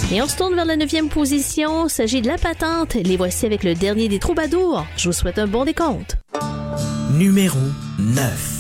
Et on se tourne vers la 9e position. Il s'agit de La Patente. Les voici avec le dernier des troubadours. Je vous souhaite un bon décompte. Numéro 9.